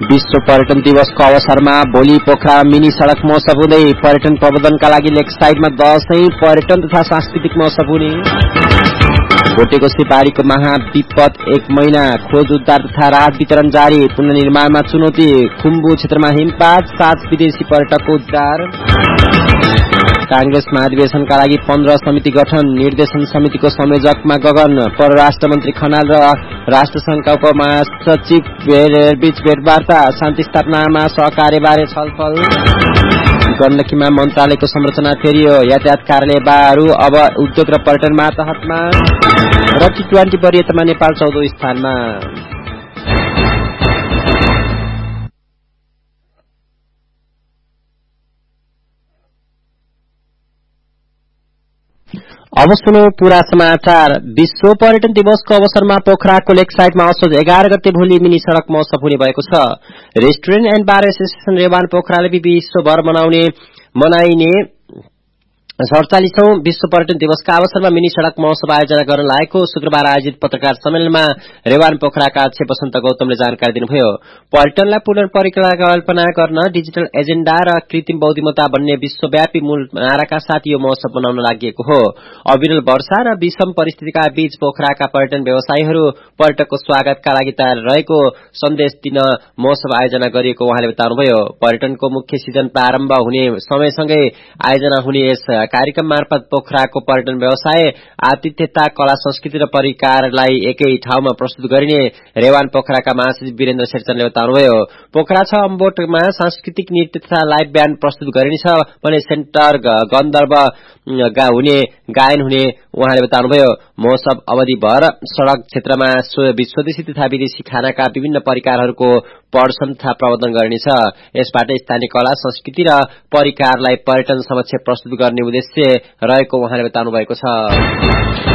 विश्व पर्यटन दिवसको अवसरमा भोलि पोखरा मिनी सड़क महोत्सव हुँदै पर्यटन प्रबन्धनका लागि लेक साइडमा दशैं पर्यटन तथा सांस्कृतिक महोत्सव हुने। भोटेको सिपारीको महाविपद 1 महिना खोज उद्धार तथा राहत वितरण जारी। पुनर्निर्माणमा चुनौती। खुम्बु क्षेत्रमा हिमपात 7 विदेशी पर्यटकको उद्धार। कांग्रेस महाधिवेशनका लागि 15 समिति गठन। निर्देशन समितिको संयोजकमा गगन। परराष्ट्र मन्त्री खनाल र राष्ट्रसंघका उपमहासचिव बीच भेटवार्ता। शान्ति स्थापनामा सहकार्यबारे छलफल। गण्डकीमा मन्त्रालयको संरचना फेरियो। यातायात कार्यालय बाहरू अब उद्योग र पर्यटन मातहतमा। र T20 वरियतामा नेपाल 14औं स्थानमा। अब सुनौ पूरा समाचार। विश्व पर्यटन दिवसको अवसरमा पोखराको लेक साइडमा असोज 11 गते भोलि मिनी सड़क महोत्सव हुने भएको छ। रेस्टुरेन्ट एण्ड बार एसोसिएसन रेवान पोखराले विश्वभर मनाइने 47औं विश्व पर्यटन दिवसका अवसरमा मिनी सड़क महोत्सव आयोजना गर्न लागेको शुक्रबार आयोजित पत्रकार सम्मेलनमा रेवान पोखराका अध्यक्ष वसन्त गौतमले जानकारी दिनुभयो। पर्यटनलाई पुनर्परिकल्पना गर्न डिजिटल एजेण्डा र कृत्रिम बौद्धिमत्ता भन्ने विश्वव्यापी मूल नाराका साथ यो महोत्सव बनाउन लागि हो। अविरल वर्षा र विषम परिस्थितिका बीच पोखराका पर्यटन व्यवसायीहरू पर्यटकको स्वागतका लागि तयार रहेको सन्देश दिन महोत्सव आयोजना गरिएको उहाँले बताउनुभयो। पर्यटनको मुख्य सिजन प्रारम्भ हुने समयसँगै आयोजना हुने यस कार्यक्रम मार्फत पोखराको पर्यटन व्यवसाय, आतिथ्यता, कला संस्कृति र परिकारलाई एकै ठाउँमा प्रस्तुत गरिने रेवान पोखराका महासचिव वीरेन्द्र शेरचनले बताउनुभयो। पोखरा 6 अम्बोटमा सांस्कृतिक नृत्य तथा लाइभ ब्यान्ड प्रस्तुत गरिनेछ भने सेन्टर गन्धर्व हुने गायन हुने उहाँले बताउनुभयो। महोत्सव अवधिभर सड़क क्षेत्रमा स्वदेशी तथा विदेशी खानाका विभिन्न परिकारहरूको प्रदर्शन तथा प्रबन्धन गरिनेछ। यसबाट स्थानीय कला संस्कृति र परिकारलाई पर्यटन समक्ष प्रस्तुत गर्ने उद्देश्य रहेको उहाँले बताउनु भएको छ।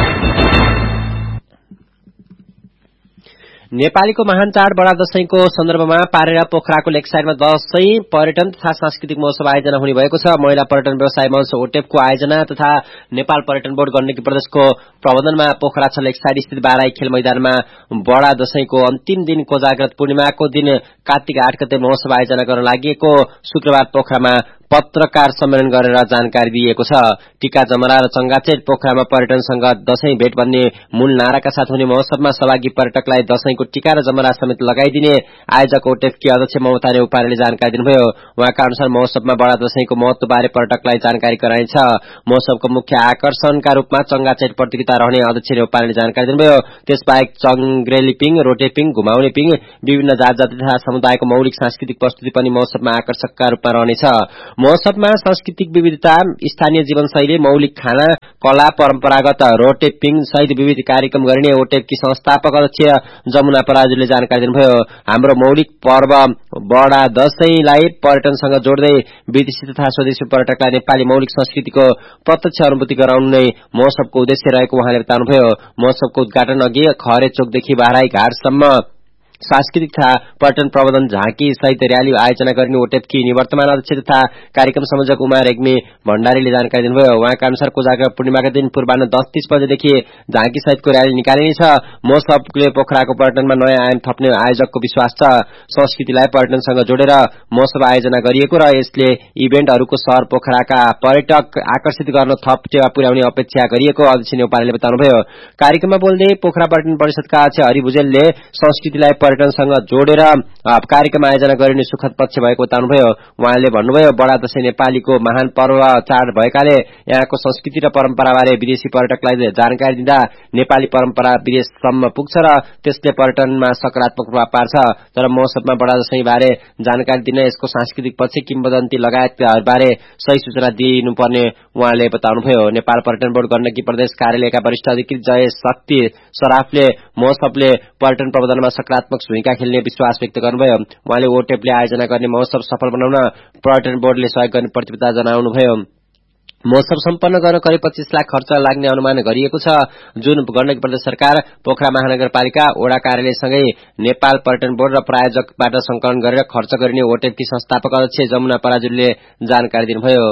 नेपालीको महान चाड बडा दशैंको सन्दर्भमा पारेर पोखराको लेकसाइडमा दशैं पर्यटन तथा सांस्कृतिक महोत्सव आयोजना हुने भएको छ। महिला पर्यटन व्यवसाय मञ्च ओटेपको आयोजना तथा नेपाल पर्यटन बोर्ड गण्डकी प्रदेशको प्रबन्धनमा पोखरा 6 लेकसाइड स्थित बाराई खेल मैदानमा बडा दशैंको अन्तिम दिन कोजाग्रत पूर्णिमाको दिन कार्तिक 8 गते महोत्सव आयोजना गर्न लागि शुक्रबार पोखरामा पत्रकार सम्मेलन गरेर जानकारी दिएको छ। टीका जमरा र चंगाचेट पोखरामा पर्यटनसँग दशैं भेट भन्ने मूल नाराका साथ हुने महोत्सवमा सहभागी पर्यटकलाई दशैंको टीका र जमरा समेत लगाइदिने आयोजक ओटेफकी अध्यक्ष ममता नेउपानेले जानकारी दिनुभयो। उहाँका अनुसार महोत्सवमा बडा दशैंको महत्व बारे पर्यटकलाई जानकारी गराइन्छ। महोत्सवको मुख्य आकर्षणका रूपमा चंगाचेट प्रतियोगिता रहने अध्यक्ष नेउपानेले जानकारी दिनुभयो। त्यसबाहेक चंग्रेलिपिङ, रोटेपिङ, घुमाउनेपिङ, विभिन्न जात जाति तथा समुदायको मौलिक सांस्कृतिक प्रस्तुति पनि महोत्सवमा आकर्षकका रूपमा रहनेछ। महोत्सवमा सांस्कृतिक विविधता, स्थानीय जीवनशैली, मौलिक खाना, कला, परम्परागत रोटेपिङ सहित विविध कार्यक्रम गरिने ओटेपकी संस्थापक अध्यक्ष जमुना पराजुले जानकारी दिनुभयो। हाम्रो मौलिक पर्व बडा दशैंलाई पर्यटनसँग जोड्दै विदेशी तथा स्वदेशी पर्यटकलाई नेपाली मौलिक संस्कृतिको प्रत्यक्ष अनुभूति गराउनु नै महोत्सवको उद्देश्य रहेको उहाँले बताउनुभयो। महोत्सवको उद्घाटन अघि खरे चोकदेखि बाराई घाटसम्म सांस्कृतिक तथा पर्यटन प्रबन्धन झाँकी सहित र्याली आयोजना गरिने ओटेपकी निवर्तमान अध्यक्ष तथा कार्यक्रम संयोजक उमा रेग्मी भण्डारीले जानकारी दिनुभयो। उहाँका अनुसार कोजाग्रत पूर्णिमाका दिन पूर्वाह्न 10:30 बजेदेखि झाँकी सहितको र्याली निकालिनेछ। महोत्सवले पोखराको पर्यटनमा नयाँ आयाम थप्ने आयोजकको विश्वास छ। संस्कृतिलाई पर्यटनसँग जोडेर महोत्सव आयोजना गरिएको र यसले इभेन्टहरूको शहर पोखराका पर्यटक आकर्षित गर्न थप टेवा पुर्याउने अपेक्षा गरिएको अध्यक्ष नेउपानेले बताउनुभयो। कार्यक्रममा बोल्दै पोखरा पर्यटन परिषदका अध्यक्ष हरि भुजेलले संस्कृतिलाई पर्यटनसँग जोडेर कार्यक्रम आयोजना गरिने सुखद पक्ष भएको बताउनुभयो। उहाँले भन्नुभयो, बडा दशैं नेपालीको महान पर्व चाड भएकाले यहाँको संस्कृति र परम्पराबारे विदेशी पर्यटकलाई जानकारी दिँदा नेपाली परम्परा विदेशसम्म पुग्छ र त्यसले पर्यटनमा सकारात्मक प्रभाव पार्छ। तर महोत्सवमा बडा दशैं बारे जानकारी दिन यसको सांस्कृतिक पक्ष, किम्वदन्ती लगायतबारे सही सूचना दिनुपर्ने उहाँले बताउनुभयो। नेपाल पर्यटन बोर्ड गण्डकी प्रदेश कार्यालयका वरिष्ठ अधिकृत जय शक्ति सराफले महोत्सवले पर्यटन प्रबन्धनमा सकारात्मक भूमिका खेल्ने विश्वास व्यक्त गर्नुभयो। उहाँले ओटेपले आयोजना गर्ने महोत्सव सफल बनाउन पर्यटन बोर्डले सहयोग गर्ने प्रतिबद्धता जनाउनुभयो। महोत्सव सम्पन्न गर्न करिब 25 लाख खर्च लाग्ने अनुमान गरिएको छ, जुन गण्डकी प्रदेश सरकार, पोखरा महानगरपालिका, ओडा कार्यालयसँगै नेपाल पर्यटन बोर्ड र प्रायोजकबाट संकलन गरेर खर्च गरिने ओटेपकी संस्थापक अध्यक्ष जमुना पराजुलीले जानकारी दिनुभयो।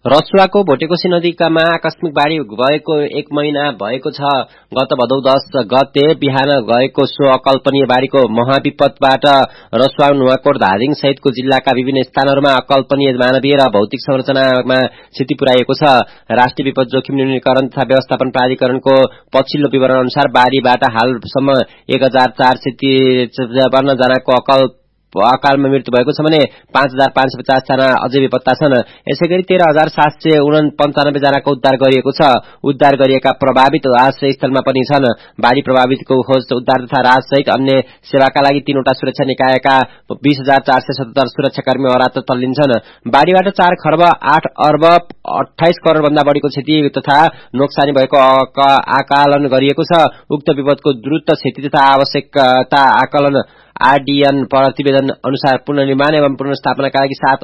रसुवाको भोटेकोशी नदीकामा आकस्मिक बाढ़ी भएको 1 महिना भएको छ। गत भदौ 10 गते बिहान गएको सो अकल्पनीय बाढ़ीको महाविपदबाट रसुवा, नुवाकोट, धादिङ सहितको जिल्लाका विभिन्न स्थानहरूमा अकल्पनीय मानवीय र भौतिक संरचनामा क्षति पुर्याएको छ। राष्ट्रिय विपद जोखिम न्यूनीकरण तथा व्यवस्थापन प्राधिकरणको पछिल्लो विवरण अनुसार बाढ़ीबाट हालसम्म 1053 जनाको अकालमा मृत्यु भएको छ भने 5550 जना अझै बेपत्ता छन्। यसैगरी 13795 जनाको उद्धार गरिएको छ। उद्धार गरिएका प्रभावित आश्रय स्थलमा पनि छन्। बाढ़ी प्रभावितको खोज उद्धार तथा राहत सहित अन्य सेवाका लागि 3वटा सुरक्षा निकायका 20477 सुरक्षाकर्मी अराहत तल्लिन्छन्। बाढ़ीबाट 4 खर्ब 8 अर्ब 28 करोड़ भन्दा बढ़ीको क्षति तथा नोक्सानी भएको आकलन गरिएको छ। उक्त विपदको द्रुत क्षति तथा आवश्यकता आकलन आरडीएन प्रतिवेदन अनुसार पुनर्निर्माण एवं पुनर्स्थापनाका लागि 7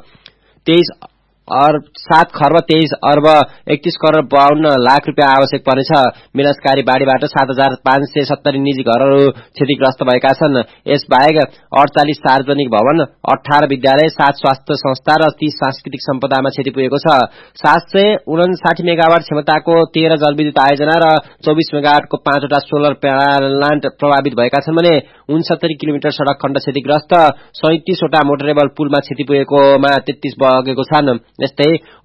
खर्ब 23 अर्ब 31 करोड़ 52 लाख रुपियाँ आवश्यक पर्नेछ। विनाशकारी बाढ़ीबाट 7570 निजी घरहरू क्षतिग्रस्त भएका छन्। यसबाहेक 48 सार्वजनिक भवन, 18 विद्यालय, 7 स्वास्थ्य संस्था र 30 सांस्कृतिक सम्पदामा क्षति पुगेको छ। 759 मेगावाट क्षमताको 13 जलविद्युत आयोजना र 24 मेगावाटको 5वटा सोलर प्लान्ट प्रभावित भएका छन् भने 69 किलोमिटर सड़क खण्ड क्षतिग्रस्त, 37वटा मोटरेबल पुलमा क्षति पुगेकोमा 33 बगेको छन्। यस्तै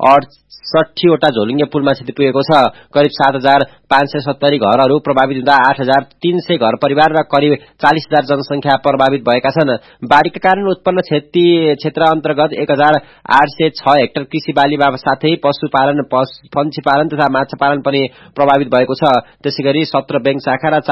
68वटा झोलुङ्गे पुलमा क्षति पुगेको छ। करिब 7570 घरहरू प्रभावित हुँदा 8300 घर परिवार र करिब 40000 जनसंख्या प्रभावित भएका छन्। बाढ़ीका कारण उत्पन्न क्षति क्षेत्र अन्तर्गत 1806 हेक्टर कृषि बालीमा साथै पशुपालन, पंक्षी पालन तथा माछा पालन पनि प्रभावित भएको छ। त्यसैगरी 17 बैंक शाखा र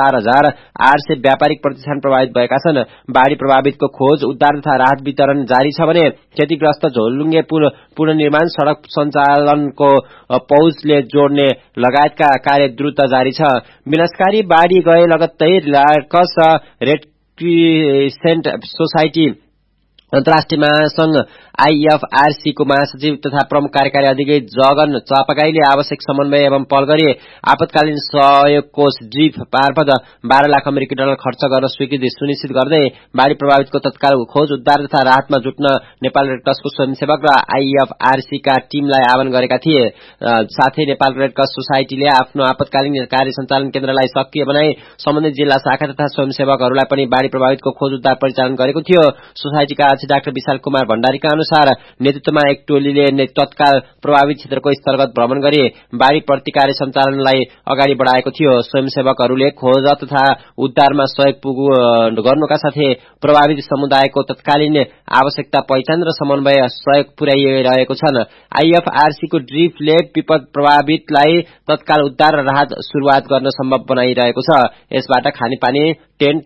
4800 व्यापारिक प्रतिष्ठान प्रभावित भएका छन्। बाढ़ी प्रभावितको खोज उद्धार तथा राहत वितरण जारी छ भने क्षतिग्रस्त झोलुङ्गे पुल पुनर्निर्माण, सड़क सञ्चालनको पहुँचले जोड्ने लगायतका कार्य द्रुत जारी छ। विनाशकारी बाढ़ी गए लगत्तै लार्कस रेड क्रिसेन्ट सोसाइटी अन्तर्राष्ट्रिय महासंघ आईएफआरसी को महासचिव तथा प्रमुख कार्यकारी अधिकारी जगन चापागाईले आवश्यक समन्वय एवं पहल गरी आपतकालीन सहयोग कोष ड्रिप मार्फत 12 लाख अमेरिकी डलर खर्च गर्न स्वीकृति सुनिश्चित गर्दै बाढ़ी प्रभावितको तत्काल खोज उद्धार तथा राहतमा जुट्न नेपाल रेडक्रसको स्वयंसेवक र आईएफआरसी का टीमलाई आह्वान गरेका थिए। साथै नेपाल रेडक्रस सोसाइटीले आफ्नो आपतकालीन कार्य सञ्चालन केन्द्रलाई सक्रिय बनाई सम्बन्धित जिल्ला शाखा तथा स्वयंसेवकहरूलाई पनि बाढ़ी प्रभावितको खोज उद्धार परिचालन गरेको थियो। सोसाइटीका अध्यक्ष डाक्टर विशाल कुमार भण्डारीका अनुसार नेतृत्वमा एक टोलीले तत्काल प्रभावित क्षेत्रको स्थलगत भ्रमण गरी बाढ़ी प्रतिकार सञ्चालनलाई अगाडि बढाएको थियो। स्वयंसेवकहरूले खोज तथा उद्धारमा सहयोग गर्नुका साथै प्रभावित समुदायको तत्कालीन आवश्यकता पहिचान र समन्वय सहयोग पुर्याइरहेको छन्। आईएफआरसी को ड्रिपले विपद प्रभावितलाई तत्काल उद्धार र राहत शुरूआत गर्न सम्भव बनाइरहेको छ। यसबाट खानेपानी, टेन्ट,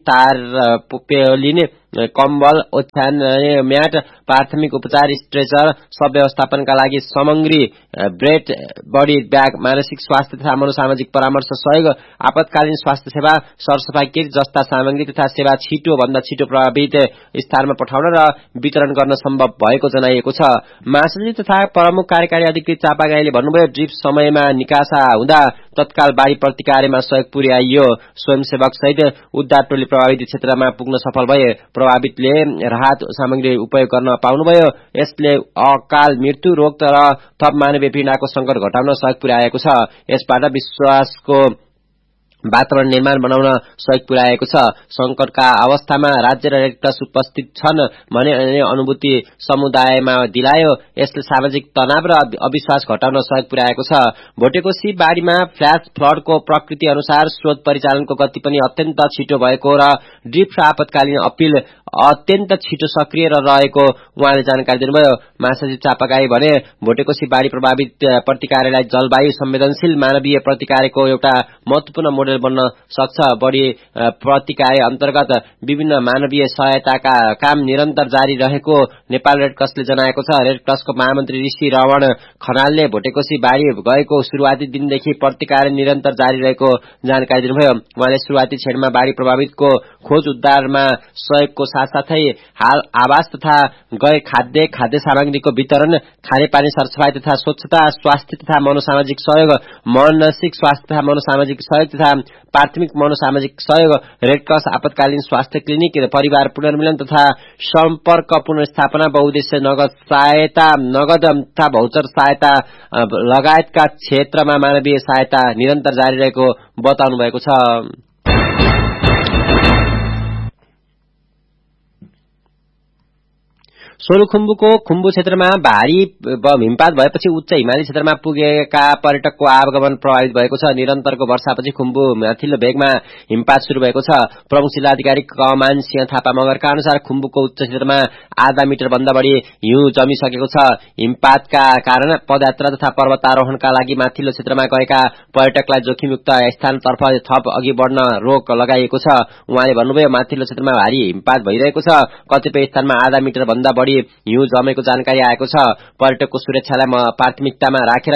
तारपेलिन, कम्बल, ओछ्यान म्याट, प्राथमिक उपचार, स्ट्रेचर, सब व्यवस्थापनका लागि सामग्री, ब्रेड, बडी ब्याग, मानसिक स्वास्थ्य तथा मनोसामाजिक परामर्श सहयोग, आपतकालीन स्वास्थ्य सेवा, सरसफाई किट जस्ता सामग्री तथा सेवा छिटो भन्दा छिटो प्रभावित स्थानमा पठाउन र वितरण गर्न सम्भव भएको जनाइएको छ। महासचिव तथा प्रमुख कार्यकारी अधिकृत चापागाईले भन्नुभयो, ड्रिप समयमा निकासा हुँदा तत्काल बाढ़ी प्रतिकारमा सहयोग पुर्याइयो। स्वयंसेवक सहित उद्धार टोली प्रभावित क्षेत्रमा पुग्न सफल भए। प्रभावितले राहत सामग्री उपयोग गर्न पाउनुभयो। यसले अकाल मृत्यु, रोग र थप मानवीय पीडाको संकट घटाउन सहयोग पुर्याएको छ। यसबाट विश्वासको वातावरण निर्माण बनाउन सहयोग पुर्याएको छ। संकटका अवस्थामा राज्य र रेडक्रस उपस्थित छन् भने अनुभूति समुदायमा दिलायो। यसले सामाजिक तनाव र अविश्वास घटाउन सहयोग पुर्याएको छ। भोटेकोशी बाढ़ीमा फ्ल्याश फ्लडको प्रकृति अनुसार स्रोत परिचालनको गति पनि अत्यन्त छिटो भएको र ड्रिप र आपतकालीन अपील अत्यन्त छिटो सक्रिय रहेको उहाँले जानकारी दिनुभयो। महासचिव चापागाई भने, भोटेकोशी बाढ़ी प्रभावित प्रतिकारलाई जलवायु संवेदनशील मानवीय प्रतिकारको एउटा महत्वपूर्ण मोडेल बन्न सक्छ। बढी प्रतिकार अन्तर्गत विभिन्न मानवीय सहायताका काम निरन्तर जारी रहेको नेपाल रेडक्रसले जनाएको छ। रेडक्रसको महामन्त्री ऋषि रमण खनालले भोटेकोशी बाढ़ी गएको शुरूआती दिनदेखि प्रतिकार निरन्तर जारी रहेको जानकारी दिनुभयो। उहाँले शुरूआती क्षणमा बाढ़ी प्रभावितको खोज उद्धारमा सहयोगको साथसाथै हाल आवास तथा गए खाद्य सामग्रीको वितरण, खानेपानी, सरसफाई तथा स्वच्छता, स्वास्थ्य तथा मनोसामाजिक सहयोग, मानसिक स्वास्थ्य तथा मनोसामाजिक सहयोग तथा प्राथमिक मनोसामाजिक सहयोग, रेडक्रस आपतकालीन स्वास्थ्य क्लिनिक, परिवार पुनर्मिलन तथा सम्पर्क पुनर्स्थापना, बहुउद्देश्य नगद तथा भौचर सहायता लगायतका क्षेत्रमा मानवीय सहायता निरन्तर जारी रहेको बताउनु भएको छ। सोलुखुम्बुको खुम्बु क्षेत्रमा भारी हिमपात भएपछि उच्च हिमाली क्षेत्रमा पुगेका पर्यटकको आवागमन प्रभावित भएको छ। निरन्तरको वर्षापछि खुम्बु माथिल्लो भेगमा हिमपात शुरू भएको छ। प्रमुख जिल्लाधिकारी कमान सिंह थापा मगरका अनुसार खुम्बुको उच्च क्षेत्रमा आधा मिटर भन्दा बढी हिउँ जमिसकेको छ। हिमपातका कारण पदयात्रा तथा पर्वतारोहणका लागि माथिल्लो क्षेत्रमा गएका पर्यटकलाई जोखिमयुक्त स्थानतर्फ थप अघि बढ्न रोक लगाइएको छ। उहाँले भन्नुभयो, माथिल्लो क्षेत्रमा भारी हिमपात भइरहेको छ। कतिपय स्थानमा आधा मिटर भन्दा बढी हिउँ जमेको जानकारी आएको छ। पर्यटकको सुरक्षालाई प्राथमिकतामा राखेर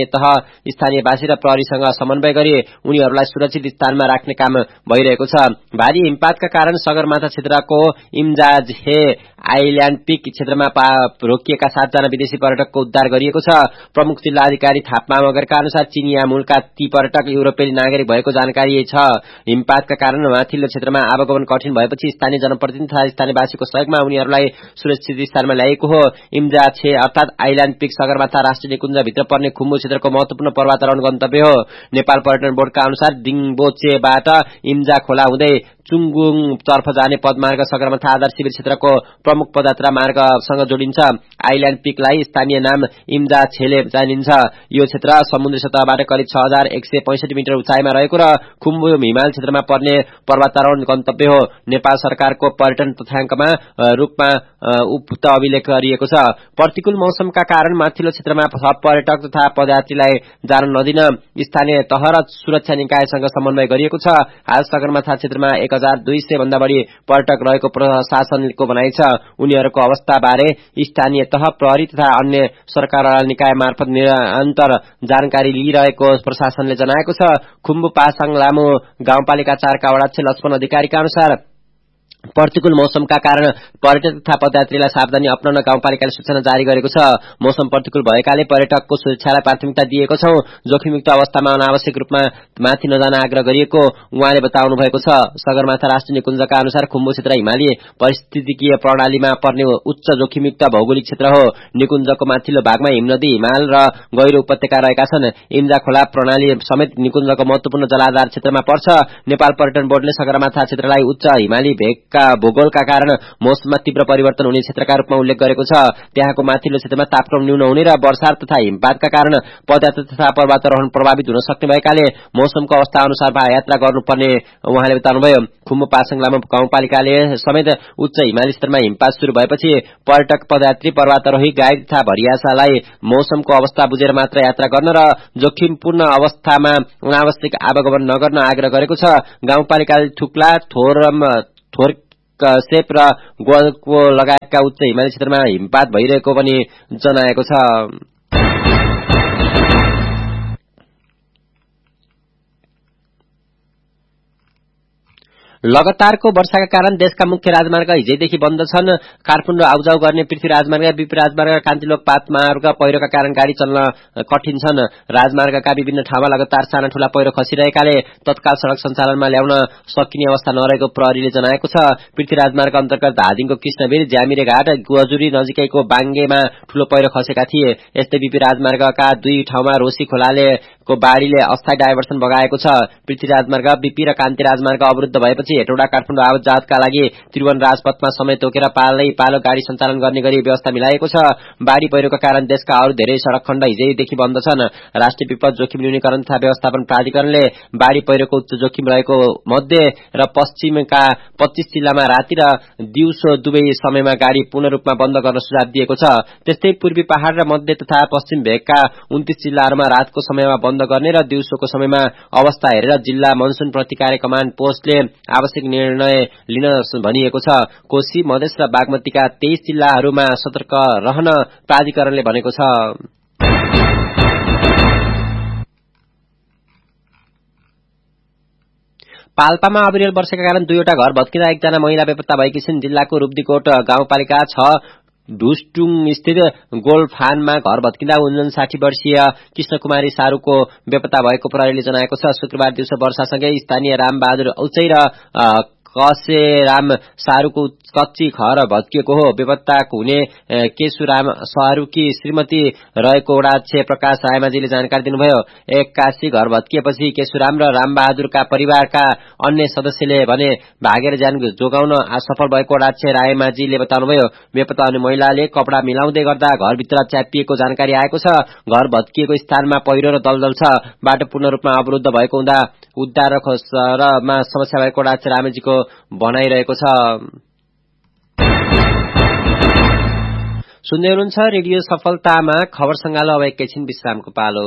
स्थानीयवासी र प्रहरीसँग समन्वय गरी उनीहरूलाई सुरक्षित स्थानमा राख्ने काम भइरहेको छ। भारी हिमपातका कारण सगरमाथा क्षेत्रको इम्जाहे आइल्याण्ड पिक क्षेत्रमा रोकिएका 7 जना विदेशी पर्यटकको उद्धार गरिएको छ। प्रमुख जिल्लाधिकारी थापा मगरका अनुसार चिनिया मूलका ती पर्यटक युरोपेली नागरिक भएको जानकारी छ। हिमपातका कारण माथिल्लो क्षेत्रमा आवागमन कठिन भएपछि स्थानीय जनप्रतिनिधि तथा स्थानीयवासीको सहयोगमा उनीहरूलाई सुरक्षित स्थानमा ल्याएको हो। इम्जा छे अर्थात आइल्याण्ड पिक सगरमाथा राष्ट्रिय निकुञ्जभित्र पर्ने खुम्बु क्षेत्रको महत्वपूर्ण पर्वतारोहण गन्तव्य हो। नेपाल पर्यटन बोर्डका अनुसार दिङबोचेबाट इम्जा खोला हुँदै चुङगुङ तर्फ जाने पदमार्ग सगरमाथा आधार शिविर क्षेत्रको प्रमुख पदयात्रा मार्गसँग जोडिन्छ। आइल्याण्ड पिकलाई स्थानीय नाम इम्जा छेले जानिन्छ। यो क्षेत्र समुद्री सतहबाट करिब 6165 मिटर उचाइमा रहेको र खुम्बु हिमाल क्षेत्रमा पर्ने पर्वतारोहण गन्तव्य हो। नेपाल सरकारको पर्यटन तथ्याङ्कमा रूपमा उक्त अभिलेख गरिएको छ। प्रतिकूल मौसमका कारण माथिल्लो क्षेत्रमा थप पर्यटक तथा पदयात्रीलाई जान नदिन स्थानीय तह र सुरक्षा निकायसँग समन्वय गरिएको छ। हाल सगरमाथा क्षेत्रमा 1200 भन्दा बढी पर्यटक रहेको प्रशासनको भनाइ छ। उनीहरूको अवस्थाबारे स्थानीय तह, प्रहरी तथा अन्य सरकारवाला निकाय मार्फत निरन्तर जानकारी लिइरहेको प्रशासनले जनाएको छ। खुम्बु पासाङ लामो गाउँपालिका 4 का वडाध्यक्ष लक्ष्मण अधिकारीका अनुसार प्रतिकूल मौसमका कारण पर्यटक तथा पदयात्रीलाई सावधानी अपनाउन गाउँपालिकाले सूचना जारी गरेको छ। मौसम प्रतिकूल भएकाले पर्यटकको सुरक्षालाई प्राथमिकता दिएको छौं। जोखिमयुक्त अवस्थामा अनावश्यक रूपमा माथि नजान आग्रह गरिएको उहाँले बताउनु भएको छ। सगरमाथा राष्ट्रिय निकुञ्जका अनुसार खुम्बु क्षेत्र हिमाली पारिस्थितिकीय प्रणालीमा पर्ने उच्च जोखिमयुक्त भौगोलिक क्षेत्र हो। निकुञ्जको माथिल्लो भागमा हिमनदी, हिमाल र गहिरो उपत्यका रहेका छन्। इम्जा खोला प्रणाली समेत निकुञ्जको महत्वपूर्ण जलाधार क्षेत्रमा पर्छ। नेपाल पर्यटन बोर्डले सगरमाथा क्षेत्रलाई उच्च हिमाली भेगका भूगोलका कारण मौसममा तीव्र परिवर्तन हुने क्षेत्रका रूपमा उल्लेख गरेको छ। त्यहाँको माथिल्लो क्षेत्रमा तापक्रम न्यून हुने र वर्षा तथा हिमपातका कारण पदयात्रा तथा पर्वतारोहण प्रभावित हुन सक्ने भएकाले मौसमको अवस्था अनुसार यात्रा गर्नुपर्ने उहाँले बताउनुभयो। खुम्बु पासाङ लामो गाउँपालिकाले समेत उच्च हिमाली क्षेत्रमा हिमपात शुरू भएपछि पर्यटक, पदयात्री, पर्वतारोही, गाइड तथा भरियासालाई मौसमको अवस्था बुझेर मात्र यात्रा गर्न र जोखिमपूर्ण अवस्थामा अनावश्यक आवागमन नगर्न आग्रह गरेको छ। गाउँपालिकाले थुक्ला, थोरसेप र गोलको लगायतका उच्च हिमाली क्षेत्रमा हिमपात भइरहेको पनि जनाएको छ। लगातारको वर्षाका कारण देशका मुख्य राजमार्ग हिजैदेखि बन्द छन्। काठमाडौँ आउजाउ गर्ने पृथ्वी राजमार्ग, बीपी राजमार्ग, कान्तिलोक पातमार्ग पहिरोका कारण गाड़ी चल्न कठिन छन्। राजमार्गका विभिन्न ठाउँमा लगातार साना ठूला पहिरो खसिरहेकाले तत्काल सड़क सञ्चालनमा ल्याउन सकिने अवस्था नरहेको प्रहरीले जनाएको छ। पृथ्वी राजमार्ग अन्तर्गत धादिङको कृष्णवीर, ज्यामिरे घाट, गुजुरी नजिकैको बाङ्गेमा ठूलो पहिरो खसेका थिए। यस्तै बीपी राजमार्गका 2 ठाउँमा रोशी खोलाले बाढ़ीले अस्थायी डाइभर्सन बगाएको छ। पृथ्वी राजमार्ग, बीपी र कान्ति राजमार्ग अवरुद्ध भएपछि हेटौडा काठमाडौँ आवत जावतका लागि त्रिभुवन राजपथमा समय तोकेर पालो गाड़ी सञ्चालन गर्ने गरी व्यवस्था मिलाएको छ। बाढ़ी पहिरोका कारण देशका अरू धेरै सड़क खण्ड हिजैदेखि बन्द छन्। राष्ट्रिय विपद जोखिम न्यूनीकरण तथा व्यवस्थापन प्राधिकरणले बाढ़ी पहिरोको उच्च जोखिम रहेको मध्य र पश्चिमका 25 जिल्लामा राति र दिउँसो दुवै समयमा गाड़ी पूर्ण रूपमा बन्द गर्न सुझाव दिएको छ। त्यस्तै पूर्वी पहाड़ र मध्य तथा पश्चिम भेगका 29 जिल्लाहरूमा रातको समयमा बन्द गर्ने र दिउँसोको समयमा अवस्था हेरेर जिल्ला मनसुन प्रतिकार कमाण्ड पोस्टले आवश्यक निर्णय लिन भनिएको छ। कोशी, मधेस र बागमतीका 23 जिल्लाहरूमा सतर्क रहन प्राधिकरणले भनेको छ। पाल्पामा अविरल वर्षाका कारण 2वटा घर भत्किँदा 1 जना महिला बेपत्ता भएकी छिन्। जिल्लाको रूपदीकोट गाउँपालिका 6 ढुस्टुङ स्थित गोल्फानमा घर भत्किँदा 59 वर्षीय कृष्णकुमारी सारूको बेपत्ता भएको प्रहरीले जनाएको छ। शुक्रबार दिउँसो वर्षासँगै स्थानीय रामबहादुर औचै र कसेराम सारूको कच्ची घर भत्किएको हो। बेपत्ताको हुने केशुराम सारूकी श्रीमती रहेको वडा अध्यक्ष प्रकाश रायमाझीले जानकारी दिनुभयो। 81 घर भत्किएपछि केशुराम र रामबहादुरका परिवारका अन्य सदस्यले भने भागेर ज्यान जोगाउन असफल भएको वडा अध्यक्ष रायमाझीले बताउनुभयो। बेपत्ता हुने महिलाले कपडा मिलाउँदै गर्दा घरभित्र च्यापिएको जानकारी आएको छ। घर भत्किएको स्थानमा पहिरो र दलदल छ। बाटो पूर्ण रूपमा अवरुद्ध भएको हुँदा उद्धार र खोजमा समस्या भएको वडा अध्यक्ष रायमाझीको भनाइरहेको छ। सुन्दै हुनुहुन्छ रेडियो सफलतामा खबर संगालो। अब एकैछिन विश्रामको पालो।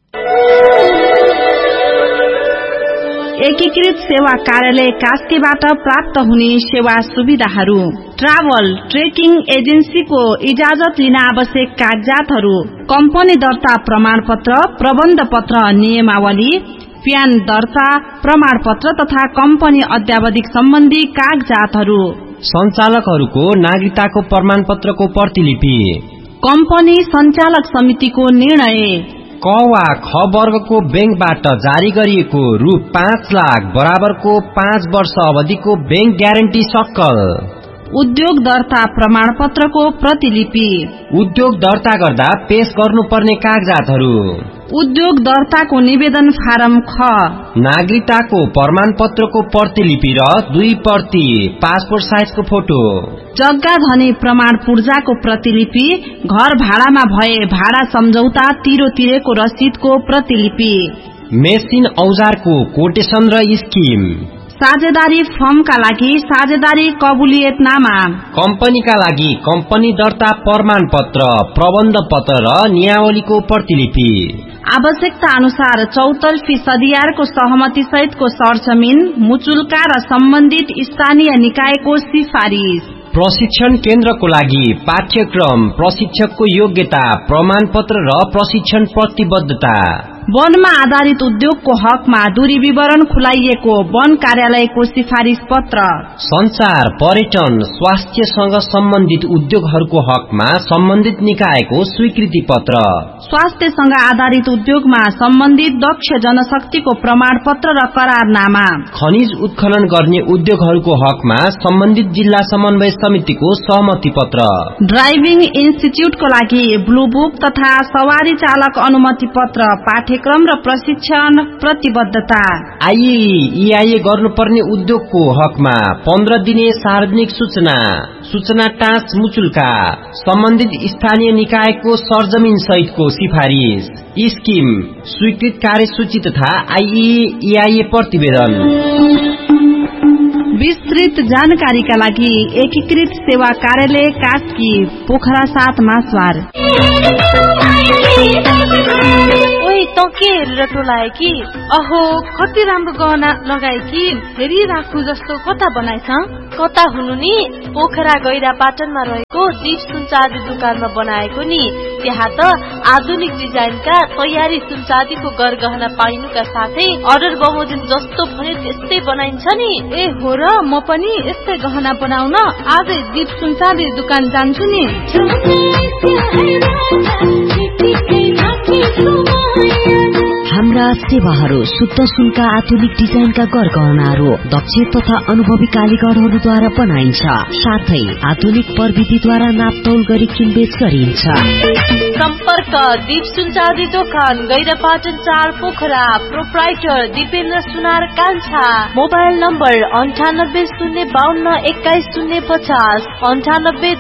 एकीकृत सेवा कार्यालय कास्कीबाट प्राप्त हुने सेवा सुविधाहरू: ट्राभल ट्रेकिङ एजेन्सीको इजाजत लिन आवश्यक कागजातहरू: कम्पनी दर्ता प्रमाणपत्र, प्रबन्ध पत्र, नियमावली, प्यान दर्ता प्रमाणपत्र तथा कम्पनी अध्यावधिक सम्बन्धी कागजातहरू। सञ्चालकहरूको नागरिकताको प्रमाणपत्रको प्रतिलिपि। कम्पनी सञ्चालक समितिको निर्णय। क वा ख वर्गको बैंकबाट जारी गरिएको रु 5 लाख बराबरको 5 वर्ष अवधिको बैंक ग्यारेन्टी सक्कल। उद्योग दर्ता प्रमाणपत्रको प्रतिलिपि। उद्योग दर्ता गर्दा पेश गर्नुपर्ने कागजातहरू: उद्योग दर्ताको निवेदन फारम ख, नागरिकताको प्रमाणपत्रको प्रतिलिपि र 2 प्रति पासपोर्ट साइजको फोटो, जग्गा धनी प्रमाण पूर्जाको प्रतिलिपि, घर भाडामा भए भाडा सम्झौता तिरो तिरेको रसिदको प्रतिलिपि, मेसिन औजारको कोटेसन र स्किम, साझेदारी फर्मका लागि साझेदारी कबुलियतनामा, कम्पनीका लागि कम्पनी दर्ता प्रमाणपत्र, प्रबन्ध पत्र र नियावलीको प्रतिलिपि। आवश्यकता अनुसार चौतर्फी सदियारको सहमति सहितको सरजमिन, मुचुल्का र सम्बन्धित स्थानीय निकायको सिफारिस। प्रशिक्षण केन्द्रको लागि पाठ्यक्रम, प्रशिक्षकको योग्यता, प्रमाणपत्र र प्रशिक्षण प्रतिबद्धता। वनमा आधारित उद्योगको हकमा दूरी विवरण खुलाइएको वन कार्यालयको सिफारिस पत्र। संचार, पर्यटन, स्वास्थ्यसँग सम्बन्धित उद्योगहरूको हकमा सम्बन्धित निकायको स्वीकृति पत्र। स्वास्थ्यसँग आधारित उद्योगमा सम्बन्धित दक्ष जनशक्तिको प्रमाणपत्र र करारनामा। खनिज उत्खनन गर्ने उद्योगहरूको हकमा सम्बन्धित जिल्ला समन्वय समितिको सहमति पत्र। ड्राइभिङ इन्स्टिच्युटको लागि ब्लू बुक तथा सवारी चालक अनुमति पत्र, पाठ्यक्रम र प्रशिक्षण प्रतिबद्धता। आईईआईए गर्नुपर्ने उद्योगको हकमा 15 दिने सार्वजनिक सूचना टाँच मुचुल्का, सम्बन्धित स्थानीय निकायको सरजमिन सहितको सिफारिस, स्किम, स्वीकृत कार्यसूची तथा आईईआईए प्रतिवेदन। विस्तृत जानकारीका लागि एकीकृत सेवा कार्यालय कास्की, पोखरा 7 मासवार। त के हेरेर टोलाए कि? अहो कति राम्रो गहना लगाए कि, फेरि राखु जस्तो कता बनाएछ? कता हुनु नि, पोखरा गैरा पाटनमा रहेको दीप सुनचाँदी दुकानमा बनाएको नि। त्यहाँ त आधुनिक डिजाइनका तयारी सुनचाँदीको गरगहना पाइनुका साथै अर्डर बमोजिम जस्तो भने त्यस्तै बनाइन्छ नि। ए हो र, म पनि यस्तै गहना बनाउन आजै दीप सुनचाँदी दुकान जान्छु नि। हाम्रा सेवाहरू शुद्ध सुनका आधुनिक डिजाइनका गरगहनाहरू दक्ष तथा अनुभवी कालीगरहरूद्वारा बनाइन्छ। साथै आधुनिक प्रविधिद्वारा नापतौल गरी किनबेच गरिन्छ। सम्पर्क दीप सुनचाँदी दोकान, गैरापाटन 4 पोखरा। प्रोप्राइटर दिपेन्द्र सुनार कान्छा। Mobile number 98 052 21 050, 98